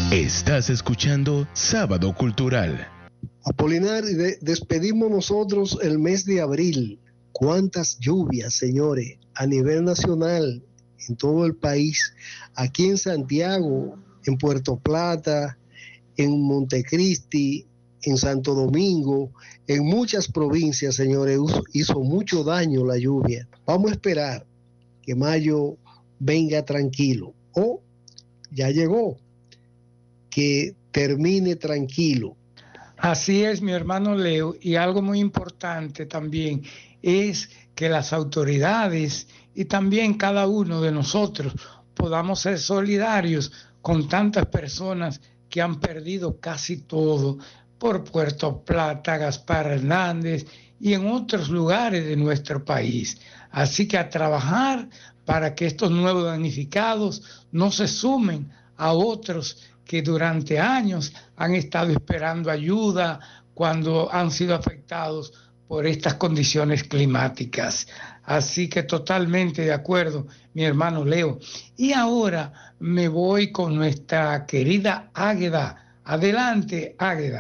Estás escuchando Sábado Cultural. Apolinar, despedimos nosotros el mes de abril. Cuántas lluvias, señores, a nivel nacional, en todo el país, aquí en Santiago, en Puerto Plata, en Montecristi, en Santo Domingo, en muchas provincias, señores, hizo mucho daño la lluvia. Vamos a esperar que mayo venga tranquilo, o ya llegó, que termine tranquilo. Así es, mi hermano Leo, y algo muy importante también es que las autoridades y también cada uno de nosotros podamos ser solidarios con tantas personas que han perdido casi todo por Puerto Plata, Gaspar Hernández y en otros lugares de nuestro país. Así que a trabajar para que estos nuevos damnificados no se sumen a otros que durante años han estado esperando ayuda cuando han sido afectados por estas condiciones climáticas. Así que totalmente de acuerdo, mi hermano Leo. Y ahora me voy con nuestra querida Águeda. Adelante, Águeda.